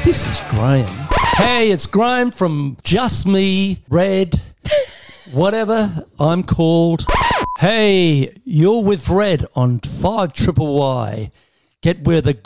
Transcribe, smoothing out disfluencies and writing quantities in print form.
This is Graham. Hey, it's Graham from Just Me, Red, whatever I'm called. Hey, you're with Red on 5 Triple Y. Get where the